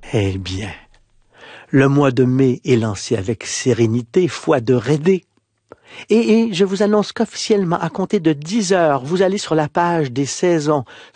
Eh bien, le mois de mai est lancé avec sérénité, foi de raider. Et je vous annonce qu'officiellement, à compter de 10 heures, vous allez sur la page des saisons